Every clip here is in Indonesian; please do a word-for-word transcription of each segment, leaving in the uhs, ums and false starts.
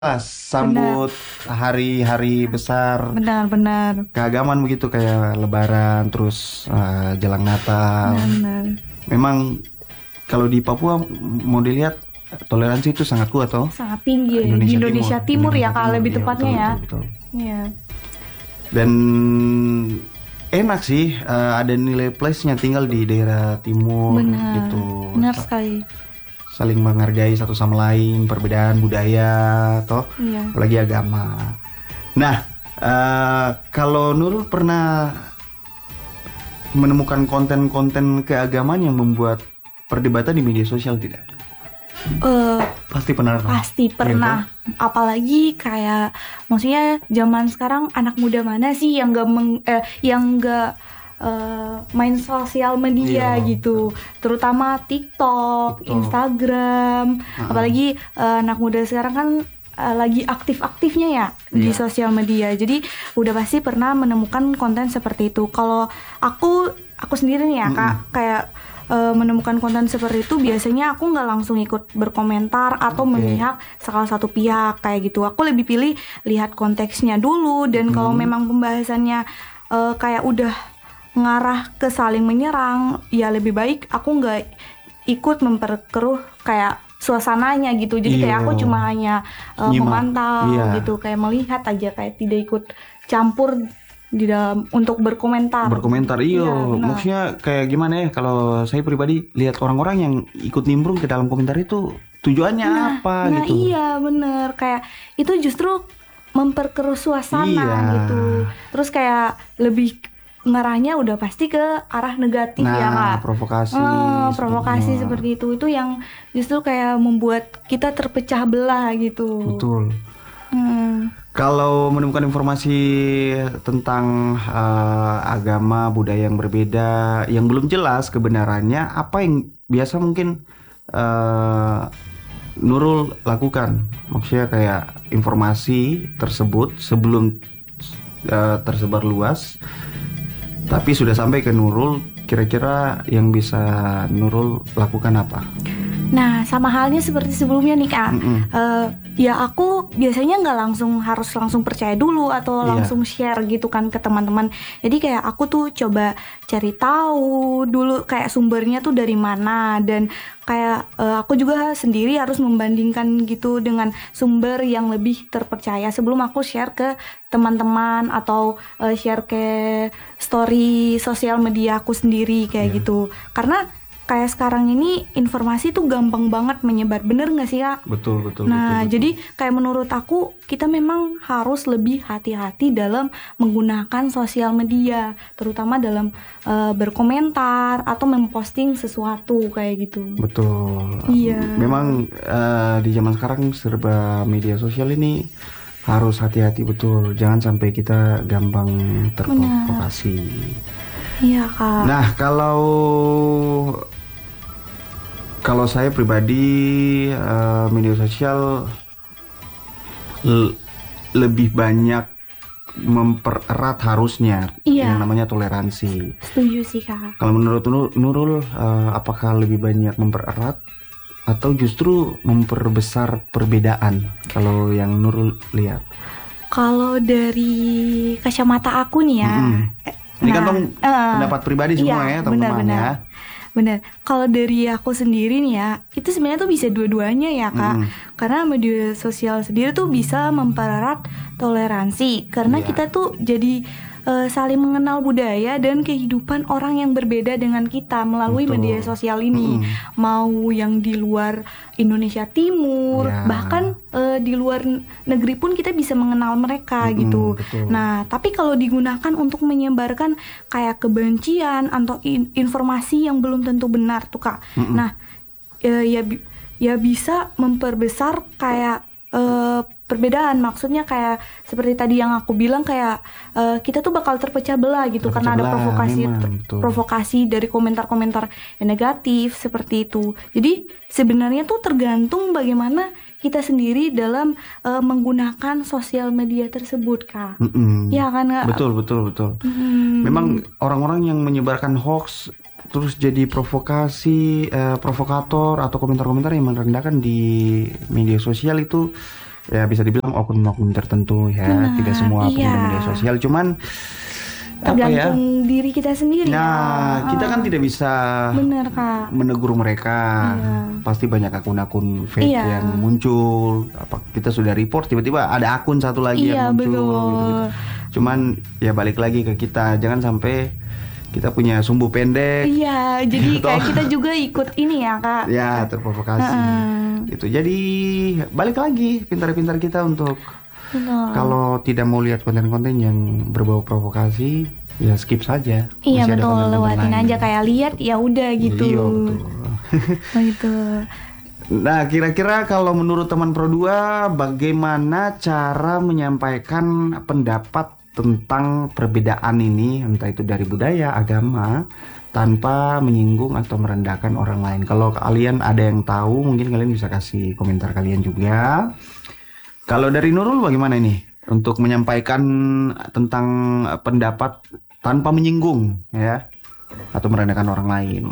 Pas Benar, sambut hari-hari besar benar, benar, keagamaan begitu kayak Lebaran, terus eh, jelang Natal. benar, benar. Memang kalau di Papua mau dilihat toleransi itu sangat kuat toh. Sangat tinggi ya, di Indonesia Timur, Indonesia Timur ya Indonesia kak, Timur, lebih iya betul tepatnya ya. betul betul. Iya, Dan enak sih, eh, ada nilai plusnya tinggal di daerah timur benar, gitu. benar Sa- sekali. Saling menghargai satu sama lain, perbedaan budaya toh, Iya. apalagi agama. Nah, eh, kalau Nurul pernah menemukan konten-konten keagamaan yang membuat perdebatan di media sosial tidak? Eh, Pasti pernah kan? pasti Iya toh? pernah. Apalagi kayak, maksudnya zaman sekarang anak muda mana sih yang gak meng, eh, yang gak eh, main sosial media Iya. gitu, terutama TikTok, TikTok. Instagram. Ah, Apalagi eh, anak muda sekarang kan eh, lagi aktif-aktifnya ya di iya. sosial media. Jadi udah pasti pernah menemukan konten seperti itu. Kalau aku aku sendiri nih ya kak, Mm-mm. kayak eh, menemukan konten seperti itu biasanya aku nggak langsung ikut berkomentar atau Oke. memihak salah satu pihak kayak gitu. Aku lebih pilih lihat konteksnya dulu, dan kalau Mm. memang pembahasannya eh, kayak udah ngarah ke saling menyerang, ya lebih baik aku nggak ikut memperkeruh kayak suasananya gitu. Jadi kayak aku Iya. cuma hanya eh, Nyimak. memantau Iya. gitu, kayak melihat aja, kayak tidak ikut campur di dalam untuk berkomentar. Berkomentar, Iya, iyo. benar. Maksudnya kayak gimana ya? Kalau saya pribadi lihat orang-orang yang ikut nimbrung ke dalam komentar itu tujuannya Nah, apa nah gitu? iya bener, kayak itu justru memperkeruh suasana Iya. gitu. Terus kayak lebih ngarahnya udah pasti ke arah negatif ya Nah, kak. provokasi Eh, provokasi sepertinya. seperti itu itu yang justru kayak membuat kita terpecah belah gitu. Betul. Hmm, Kalau menemukan informasi tentang eh, agama, budaya yang berbeda, yang belum jelas kebenarannya, apa yang biasa mungkin eh, Nurul lakukan? Maksudnya kayak informasi tersebut sebelum eh, tersebar luas, tapi sudah sampai ke Nurul, kira-kira yang bisa Nurul lakukan apa? Nah, sama halnya seperti sebelumnya nih kak. Mm-mm. Eh, ya aku biasanya nggak langsung harus langsung percaya dulu atau Iya. langsung share gitu kan ke teman-teman. Jadi kayak aku tuh coba cari tahu dulu kayak sumbernya tuh dari mana, dan kayak eh, aku juga sendiri harus membandingkan gitu dengan sumber yang lebih terpercaya sebelum aku share ke teman-teman atau eh, share ke story sosial media aku sendiri kayak Iya. gitu. Karena kayak sekarang ini informasi tuh gampang banget menyebar, bener nggak sih kak? Betul, betul, Nah, betul, betul. jadi kayak menurut aku kita memang harus lebih hati-hati dalam menggunakan sosial media, terutama dalam eh, berkomentar atau memposting sesuatu kayak gitu. Betul. Iya. Memang eh, di zaman sekarang serba media sosial ini harus hati-hati betul. Jangan sampai kita gampang terprovokasi. Iya kak. Nah, kalau kalau saya pribadi eh, media sosial l- lebih banyak mempererat harusnya Iya. yang namanya toleransi. Setuju sih kak. Kalau menurut Nurul, Nurul, eh, apakah lebih banyak mempererat atau justru memperbesar perbedaan? Kalau yang Nurul lihat, Kalau dari kacamata aku nih ya, Mm-mm. eh, Ini kan nah, dong eh, pendapat pribadi semua iya, ya teman-teman ya. benar-benar. Bener. Kalau dari aku sendiri nih ya, itu sebenarnya tuh bisa dua-duanya ya kak. Mm-mm. Karena media sosial sendiri tuh bisa mempererat toleransi, karena Iya. kita tuh jadi eh, saling mengenal budaya dan kehidupan orang yang berbeda dengan kita melalui Betul. media sosial ini. Mm-mm. Mau yang di luar Indonesia Timur, Ya. bahkan eh, di luar negeri pun kita bisa mengenal mereka Mm-mm, gitu. betul. Nah, tapi kalau digunakan untuk menyebarkan kayak kebencian atau in- informasi yang belum tentu benar tuh kak. Mm-mm. Nah, eh, ya bi- ya bisa memperbesar kayak eh, perbedaan. Maksudnya kayak seperti tadi yang aku bilang, kayak eh, kita tuh bakal terpecah belah gitu Terpecah karena ada belah, provokasi memang, betul. provokasi dari komentar-komentar yang negatif seperti itu. Jadi sebenarnya tuh tergantung bagaimana kita sendiri dalam eh, menggunakan sosial media tersebut kak. Mm-mm. Ya kan Kak? Betul, betul, betul. Hmm. Memang orang-orang yang menyebarkan hoax terus jadi provokasi, eh, provokator atau komentar-komentar yang merendahkan di media sosial itu ya bisa dibilang oknum-oknum tertentu ya, Benar, tidak semua iya. pengguna media sosial, cuman apa ya? Tergantung diri kita sendiri ya. Nah, kita kan Ah, tidak bisa bener Kak. menegur mereka. Iya. Pasti banyak akun-akun fake Iya. yang muncul. Apa kita sudah report, tiba-tiba ada akun satu lagi Iya, yang muncul. betul. gitu-gitu. Cuman ya balik lagi ke kita, jangan sampai kita punya sumbu pendek. Iya, jadi Gitu. kayak kita juga ikut ini ya Kak. Ya, terprovokasi. Heeh. Gitu. Jadi balik lagi pintar-pintar kita untuk Betul. kalau tidak mau lihat konten-konten yang berbau provokasi, ya skip saja. Iya Masih ada betul, konten-konten lewatin lain. aja kayak lihat ya udah gitu. Iya, betul. Oh, gitu. Nah, kira-kira kalau menurut teman Pro dua, bagaimana cara menyampaikan pendapat tentang perbedaan ini, entah itu dari budaya, agama, tanpa menyinggung atau merendahkan orang lain? Kalau kalian ada yang tahu, mungkin kalian bisa kasih komentar kalian juga. Kalau dari Nurul bagaimana ini untuk menyampaikan tentang pendapat tanpa menyinggung ya atau merendahkan orang lain?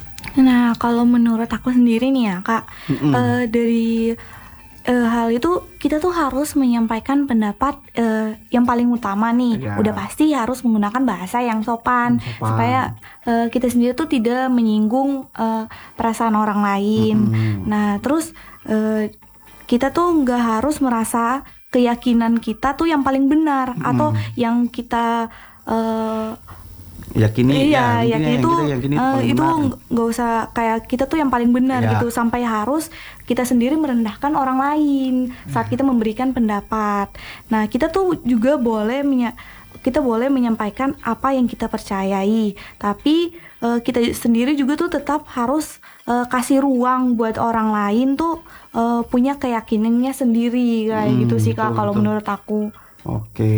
Nah, kalau menurut aku sendiri nih ya Kak, Mm-mm. eh, dari eh, hal itu kita tuh harus menyampaikan pendapat eh, yang paling utama nih. Ya. Udah pasti harus menggunakan bahasa yang sopan, Sopan. supaya eh, kita sendiri tuh tidak menyinggung eh, perasaan orang lain. Mm-mm. Nah, terus eh, kita tuh nggak harus merasa keyakinan kita tuh yang paling benar atau yang kita eh, Yakini iya, ya, yakini intinya itu yang kita yakini eh, paling itu benar. nggak usah kayak kita tuh yang paling benar Ya. gitu, sampai harus kita sendiri merendahkan orang lain saat kita memberikan pendapat. Nah, kita tuh juga boleh menya- kita boleh menyampaikan apa yang kita percayai, tapi eh, kita sendiri juga tuh tetap harus eh, kasih ruang buat orang lain tuh eh, punya keyakinannya sendiri kayak Hmm, gitu sih Kak, betul, kalau betul. menurut aku. Oke.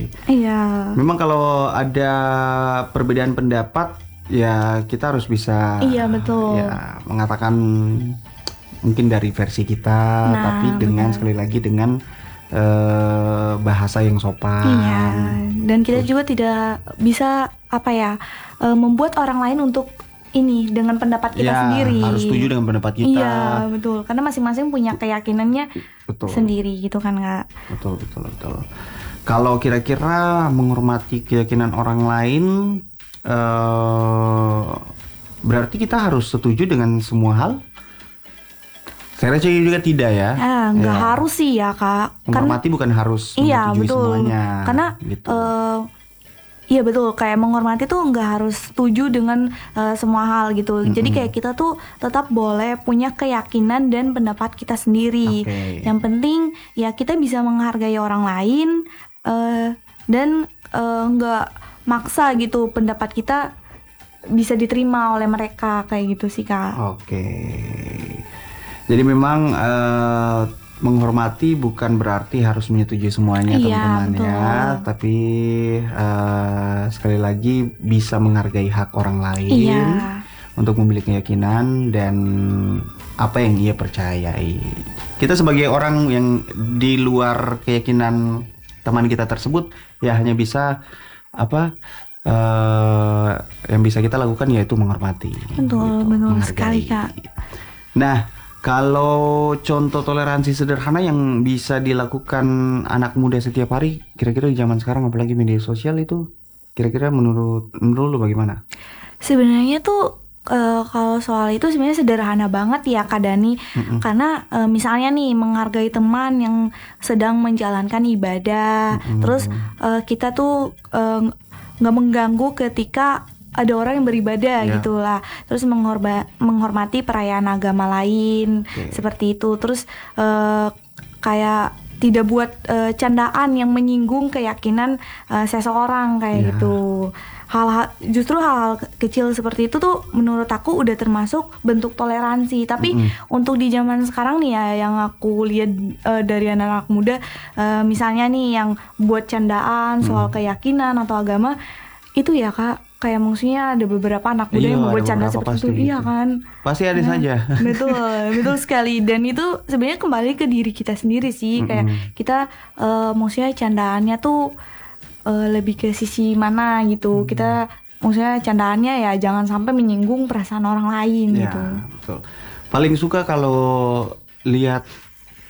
Iya. Memang kalau ada perbedaan pendapat ya kita harus bisa Iya, betul. ya mengatakan mungkin dari versi kita, Nah, tapi dengan benar. sekali lagi dengan eh, bahasa yang sopan. Iya, dan kita juga tidak bisa apa ya eh, membuat orang lain untuk ini dengan pendapat kita Ya, sendiri. harus setuju dengan pendapat kita. Iya, betul. Karena masing-masing punya keyakinannya Betul. sendiri gitu kan Kak. Betul, betul, betul. Kalau kira-kira menghormati keyakinan orang lain, eh, berarti kita harus setuju dengan semua hal? Saya rasa juga tidak ya. Ah, nggak Ya. harus sih ya Kak. Kan Menghormati bukan harus iya menyetujui betul. semuanya. Karena gitu. eh, iya betul, kayak menghormati tuh nggak harus setuju dengan eh, semua hal gitu. Jadi kayak kita tuh tetap boleh punya keyakinan dan pendapat kita sendiri. Oke. Yang penting ya kita bisa menghargai orang lain eh, dan eh, nggak maksa gitu pendapat kita bisa diterima oleh mereka kayak gitu sih Kak. Oke. Jadi memang eh, menghormati bukan berarti harus menyetujui semuanya Iya, teman-teman betul. ya, tapi eh, sekali lagi bisa menghargai hak orang lain Iya. untuk memiliki keyakinan dan apa yang ia percayai. Kita sebagai orang yang di luar keyakinan teman kita tersebut ya hanya bisa apa eh, yang bisa kita lakukan yaitu menghormati. Betul, betul menghargai. sekali Kak. Nah, kalau contoh toleransi sederhana yang bisa dilakukan anak muda setiap hari, kira-kira di zaman sekarang apalagi media sosial itu, kira-kira menurut menurut lu bagaimana? Sebenarnya tuh eh, kalau soal itu sebenarnya sederhana banget ya Kak Dani. Karena eh, misalnya nih menghargai teman yang sedang menjalankan ibadah, terus eh, kita tuh eh, nggak mengganggu ketika ada orang yang beribadah Ya. gitulah. Terus menghorba- menghormati perayaan agama lain Oke. seperti itu. Terus eh, kayak tidak buat eh, candaan yang menyinggung keyakinan eh, seseorang kayak Ya. gitu. Hal-hal justru hal-hal ke- kecil seperti itu tuh menurut aku udah termasuk bentuk toleransi. Tapi untuk di zaman sekarang nih ya yang aku lihat eh, dari anak-anak muda eh, misalnya nih yang buat candaan soal keyakinan atau agama itu ya Kak, kayak maksudnya ada beberapa anak muda Iya, yang membuat ada canda beberapa seperti pasti itu. Iya gitu. kan? Pasti ada saja. Betul, betul sekali. Dan itu sebenarnya kembali ke diri kita sendiri sih. Kayak kita eh, maksudnya candaannya tuh eh, lebih ke sisi mana gitu. Kita maksudnya candaannya ya jangan sampai menyinggung perasaan orang lain Ya, gitu. betul. Paling suka kalau lihat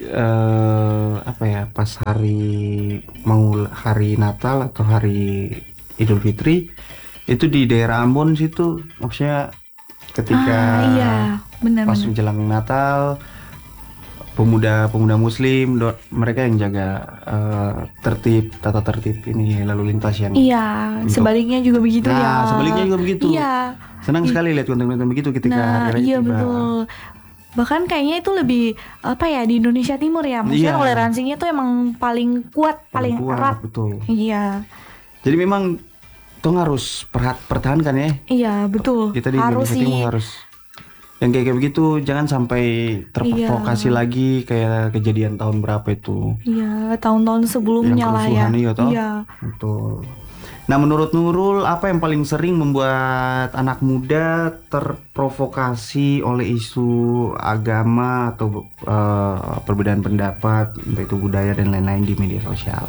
eh, apa ya, pas hari mau hari Natal atau hari Idul Fitri itu di daerah Ambon situ, maksudnya ketika Ah iya, pas benar-benar. menjelang Natal, pemuda-pemuda Muslim do- mereka yang jaga eh, tertib, tata tertib ini lalu lintas yang Iya, untuk. sebaliknya juga begitu ya. Nah, sebaliknya juga begitu. Iya. Senang I- sekali lihat konten-konten begitu ketika Nah, hari raya iya tiba. betul. Bahkan kayaknya itu lebih apa ya di Indonesia Timur ya. Maksudnya Iya, toleransinya tuh emang paling kuat, paling paling kuat, erat. betul. Iya. Jadi memang tong harus perhat pertahankan ya. Iya, betul. Kita di Harus Indonesia sih. Timur harus yang kayak kayak begitu, jangan sampai terprovokasi Iya. lagi kayak kejadian tahun berapa itu. Iya, tahun-tahun sebelumnya Yang lah ya. kerusuhan iya toh? Iya. Betul. Nah, menurut Nurul, apa yang paling sering membuat anak muda terprovokasi oleh isu agama atau eh, perbedaan pendapat, entah itu budaya dan lain-lain di media sosial?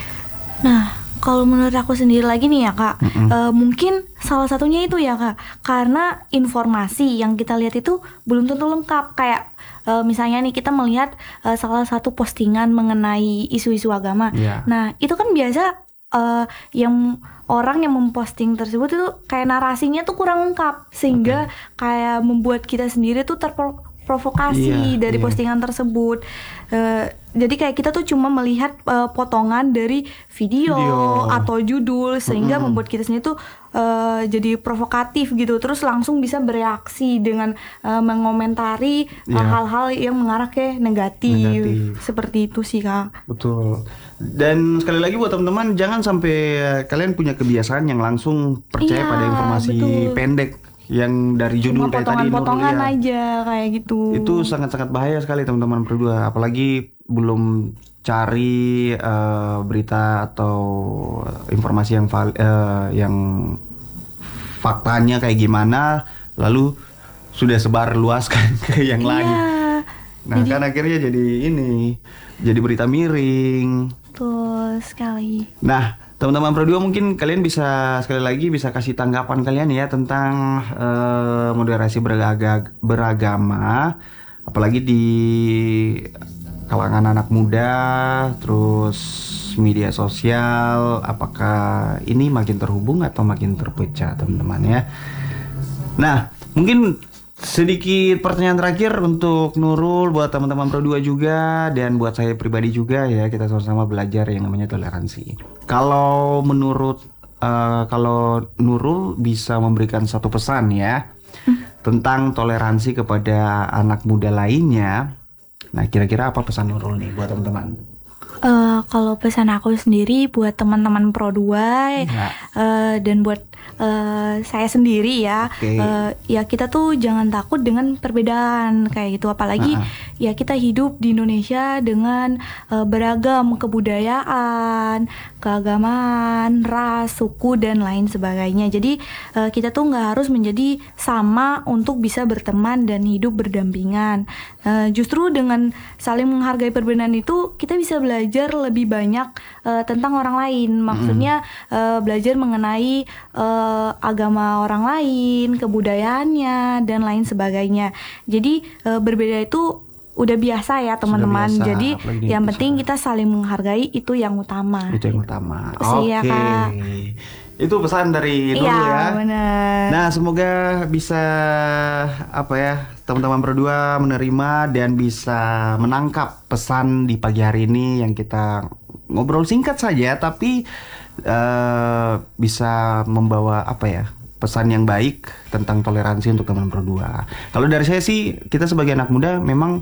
Nah, kalau menurut aku sendiri lagi nih ya Kak, Mm-mm. eh, mungkin salah satunya itu ya Kak, karena informasi yang kita lihat itu belum tentu lengkap. Kayak eh, misalnya nih kita melihat eh, salah satu postingan mengenai isu-isu agama. Iya. Nah, itu kan biasa eh, yang orang yang memposting tersebut itu kayak narasinya tuh kurang lengkap, sehingga kayak membuat kita sendiri tuh terprovokasi Iya, dari iya. postingan tersebut. Eh, jadi kayak kita tuh cuma melihat eh, potongan dari video, Video. atau judul, sehingga Mm-mm. membuat kita sendiri tuh eh, jadi provokatif gitu, terus langsung bisa bereaksi dengan eh, mengomentari eh, Iya. hal-hal yang mengarah ke negatif. Negatif. Seperti itu sih Kak. Betul. Dan sekali lagi buat teman-teman, jangan sampai eh, kalian punya kebiasaan yang langsung percaya Iya, pada informasi betul. pendek yang dari judul Cuma kayak tadi Nurul potongan-potongan ya. aja kayak gitu. Itu sangat-sangat bahaya sekali teman-teman berdua, apalagi belum cari eh, berita atau informasi yang val- eh, yang faktanya kayak gimana, lalu sudah sebar luaskan ke yang Iya. lain. Nah, Jadi- kan akhirnya jadi ini, jadi berita miring. Betul sekali. Nah, teman-teman berdua mungkin kalian bisa sekali lagi bisa kasih tanggapan kalian ya tentang eh, moderasi beraga- beragama, apalagi di kalangan anak muda, terus media sosial, apakah ini makin terhubung atau makin terpecah, teman-teman ya. Nah, mungkin sedikit pertanyaan terakhir untuk Nurul, buat teman-teman berdua juga, dan buat saya pribadi juga ya, kita sama-sama belajar yang namanya toleransi. Kalau menurut eh, kalau Nurul bisa memberikan satu pesan ya tentang toleransi kepada anak muda lainnya, nah kira-kira apa pesan Nurul nih buat teman-teman? Eh, kalau pesan aku sendiri buat teman-teman Pro dua Ya. eh, dan buat eh, saya sendiri ya, Oke. eh, ya kita tuh jangan takut dengan perbedaan kayak gitu, apalagi Ah, ah. ya kita hidup di Indonesia dengan eh, beragam kebudayaan, keagamaan, ras, suku dan lain sebagainya. Jadi eh, kita tuh nggak harus menjadi sama untuk bisa berteman dan hidup berdampingan. Eh, justru dengan saling menghargai perbedaan itu kita bisa belajar lebih banyak eh, tentang orang lain. Maksudnya eh, belajar mengenai eh, agama orang lain, kebudayaannya dan lain sebagainya. Jadi eh, berbeda itu udah biasa ya teman-teman. biasa, Jadi apalagi di yang Indonesia. penting kita saling menghargai, itu yang utama. Itu yang utama. Itu sih ya, Oke. Kak. Itu pesan dari Nurul Iya, ya. benar. Nah, semoga bisa apa ya, teman-teman berdua menerima dan bisa menangkap pesan di pagi hari ini yang kita ngobrol singkat saja, tapi eh, bisa membawa apa ya, pesan yang baik tentang toleransi untuk teman berdua. Kalau dari saya sih, kita sebagai anak muda memang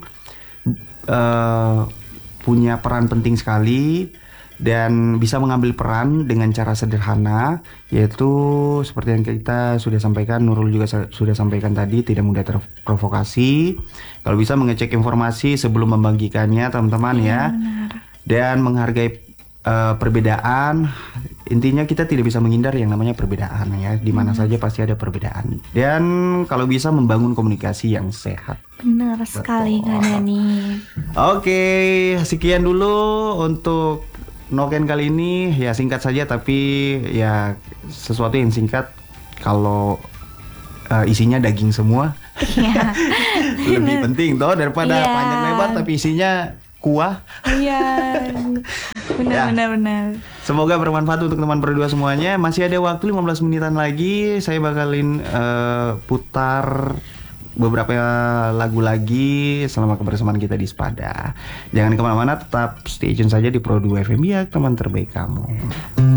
eh, punya peran penting sekali dan bisa mengambil peran dengan cara sederhana, yaitu seperti yang kita sudah sampaikan, Nurul juga sa- sudah sampaikan tadi, tidak mudah terprovokasi. Kalau bisa mengecek informasi sebelum membagikannya, teman-teman ya, dan menghargai eh, perbedaan. Intinya kita tidak bisa menghindar yang namanya perbedaan ya, di mana saja pasti ada perbedaan. Dan kalau bisa membangun komunikasi yang sehat. Benar sekali Kak Dani. Oke, sekian dulu untuk Noken kali ini. Ya singkat saja, tapi ya sesuatu yang singkat. Kalau eh, isinya daging semua Iya. lebih penting toh daripada Iya. panjang lebar tapi isinya kuah. Iya. Benar Ya. benar benar. Semoga bermanfaat untuk teman berdua semuanya. Masih ada waktu lima belas menitan lagi. Saya bakalin eh, putar beberapa lagu lagi selama kebersamaan kita di Spada. Jangan kemana-mana, tetap stay tune saja di Pro dua F M ya, teman terbaik kamu.